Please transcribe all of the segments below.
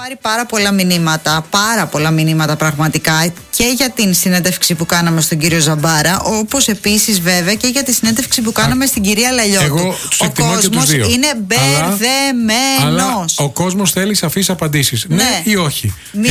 πάρει πάρα πολλά μηνύματα πραγματικά και για την συνέντευξη που κάναμε στον κύριο Ζαμπάρα, όπως επίσης βέβαια και για τη συνέντευξη που κάναμε στην κυρία Λαλιώτου. Ο κόσμος είναι μπερδεμένος. Ο κόσμος θέλει σαφείς απαντήσεις. Ναι ή όχι. Είναι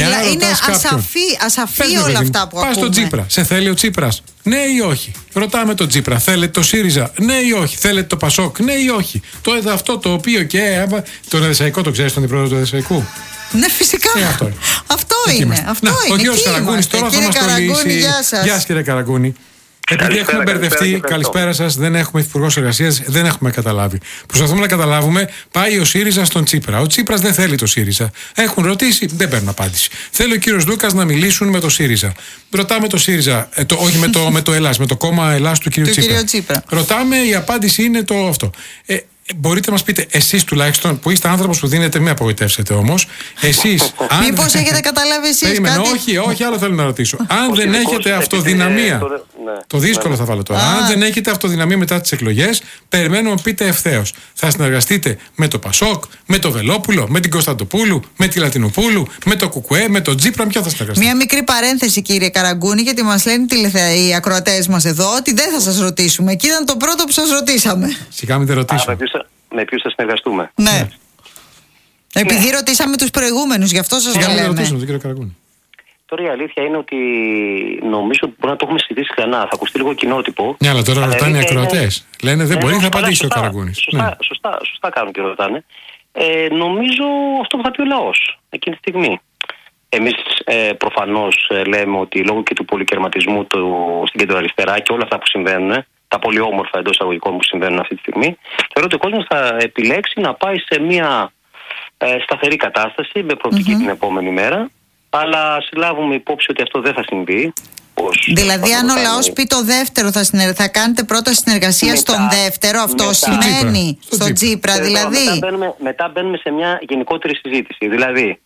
ασαφή όλα αυτά που ακούμε. Πας στον Τσίπρα. Σε θέλει ο Τσίπρας. Ναι ή όχι. Ρωτάμε τον Τσίπρα. Θέλετε το ΣΥΡΙΖΑ. Ναι ή όχι. Θέλετε το ΠΑΣΟΚ. Ναι ή όχι. Το αυτό το οποίο και. Τον Εδεσσαϊκό το ξέρεις, τον αντιπρόεδρο του Εδεσσαϊκού. Ναι, φυσικά. Αυτό είναι. Ο κύριος Καραγκούνης τώρα θα μας το λύσει. Γεια σας, κύριε Καραγκούνη. Επειδή έχουμε μπερδευτεί, καλησπέρα σας, δεν έχουμε υπουργός εργασίας, δεν έχουμε καταλάβει. Προσπαθούμε να καταλάβουμε, πάει ο ΣΥΡΙΖΑ στον Τσίπρα. Ο Τσίπρας δεν θέλει το ΣΥΡΙΖΑ. Έχουν ρωτήσει, δεν παίρνουν απάντηση. Θέλει ο κύριος Λούκας να μιλήσουν με το ΣΥΡΙΖΑ. Ρωτάμε το ΣΥΡΙΖΑ, όχι με το Ελλάς, με το κόμμα Ελλάς του κύριου Τσίπρα. Ρωτάμε, η απάντηση είναι το αυτό. Μπορείτε να μας πείτε, εσείς τουλάχιστον, που είστε άνθρωπος που δίνετε, μην απογοητεύσετε όμως. Εσείς. Μήπως έχετε καταλάβει εσείς? Περίμενε, όχι, άλλο θέλω να ρωτήσω. Αν δεν έχετε αυτοδυναμία. Το δύσκολο θα βάλω τώρα. Αν δεν έχετε αυτοδυναμία μετά τις εκλογές, περιμένουμε να πείτε ευθέως. Θα συνεργαστείτε με το ΠΑΣΟΚ, με το Βελόπουλο, με την Κωνσταντοπούλου, με τη Λατινοπούλου, με το Κουκουέ, με τον Τσίπρα, ποιο θα συνεργαστείτε? Μια μικρή παρένθεση, κύριε Καραγκούνη, γιατί μας λένε οι ακροατές μας εδώ ότι δεν θα σας ρωτήσουμε. Και ήταν το πρώτο που σας ρωτήσαμε. Σιγά μην te ρωτήσω. Με ποιους θα συνεργαστούμε. Ναι. Επειδή ρωτήσαμε τους προηγούμενους, γι' αυτό σας το λέμε. Σιγά μην ρωτήσουμε τον κύριο Καραγκούνη. Τώρα η αλήθεια είναι ότι νομίζω ότι μπορεί να το έχουμε συζητήσει ξανά. Θα ακουστεί λίγο κοινότυπο. Ναι, αλλά τώρα ρωτάνε οι ακροατές. Λένε δεν μπορεί, θα απαντήσει ο Καραγκούνης. Σωστά κάνουν και ρωτάνε. Νομίζω αυτό που θα πει ο λαός εκείνη τη στιγμή. Εμείς προφανώς λέμε ότι λόγω και του πολυκερματισμού στην κεντροαριστερά και όλα αυτά που συμβαίνουν, τα πολύ όμορφα εντός εισαγωγικών που συμβαίνουν αυτή τη στιγμή, θεωρώ ότι ο κόσμος θα επιλέξει να πάει σε μια σταθερή κατάσταση με προοπτική την επόμενη μέρα. Αλλά συλλάβουμε υπόψη ότι αυτό δεν θα συμβεί. Δηλαδή, αν ο λαός πει το δεύτερο, θα κάνετε πρώτα συνεργασία στον δεύτερο, αυτό σημαίνει στον Τσίπρα, δηλαδή. Μετά μπαίνουμε σε μια γενικότερη συζήτηση. Δηλαδή,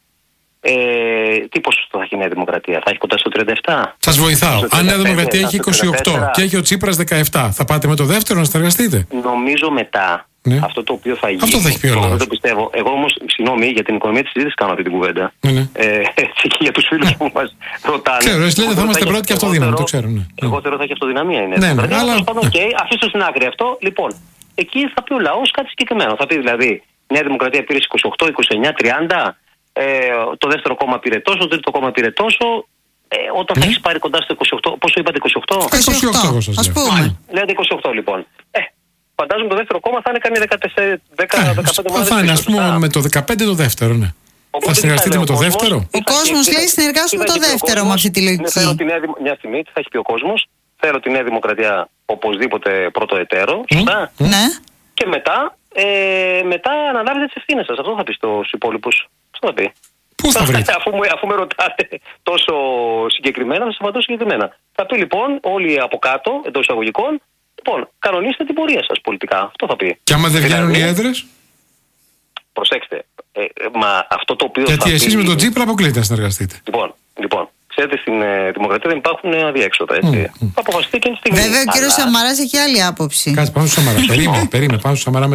τι ποσοστό θα έχει η Νέα Δημοκρατία, θα έχει κοντά στο 37? Σας βοηθάω. Αν η Νέα Δημοκρατία έχει 28 και έχει ο Τσίπρας 17, θα πάτε με το δεύτερο να συνεργαστείτε? Νομίζω μετά. Ναι. Αυτό το οποίο θα γίνει. Αυτό θα έχει πει ο λαός. Δεν το πιστεύω. Εγώ όμως, συγγνώμη, για την οικονομία της συζήτησης κάνω αυτή την κουβέντα. Ναι. Έτσι και για τους φίλους που μας ρωτάνε. Ξέρω, εσείς λέτε θα είμαστε πρώτοι και αυτοδύναμοι, το ξέρω. Ναι. Εγώ θεωρώ θα έχει αυτοδυναμία. Ναι, αλλά. Αφήστε στην άκρη αυτό. Λοιπόν, εκεί θα πει ο λαός κάτι συγκεκριμένο. Θα πει δηλαδή, η Νέα Δημοκρατία πήρε 28, 29, 30. Το δεύτερο κόμμα πήρε τόσο, το τρίτο κόμμα πήρε τόσο. Όταν θα έχεις πάρει κοντά στο 28, πόσο είπατε, 28? 28, ας πούμε. Λέτε 28 λοιπόν. Φαντάζομαι το δεύτερο κόμμα θα είναι κάνει 14-15 μήνες. Θα είναι, ας πούμε, με το 15 το δεύτερο, ναι. Θα συνεργαστείτε με το δεύτερο? Ο κόσμος λέει συνεργάσουμε με το δεύτερο με αυτή τη λογική. Μια στιγμή, τι θα έχει πει ο κόσμος? Θέλω τη Νέα Δημοκρατία οπωσδήποτε πρώτο εταίρο. Σωστά. Ναι. Και μετά αναλάβετε τις ευθύνες σας. Αυτό θα πει στους υπόλοιπους. Αυτό θα πει. Πού θα βρείτε? Αφού με ρωτάτε τόσο συγκεκριμένα, θα σας απαντώ συγκεκριμένα. Θα πει λοιπόν όλοι από κάτω, εντός εισαγωγικών, λοιπόν, κανονίστε την πορεία σας πολιτικά. Αυτό θα πει. Και άμα δεν βγαίνουν οι έδρες? Προσέξτε. Μα αυτό το οποίο. Γιατί εσείς με τον Τσίπρα αποκλείετε να συνεργαστείτε. Λοιπόν, ξέρετε, στην Δημοκρατία δεν υπάρχουν αδιέξοδα. Θα αποφασιστεί και τη στιγμή. Βέβαια, ο κύριος Σαμαράς έχει άλλη άποψη. Κάτσε, πάμε στο Σαμαρά. Περίμενε, πάμε στο Σαμαρά.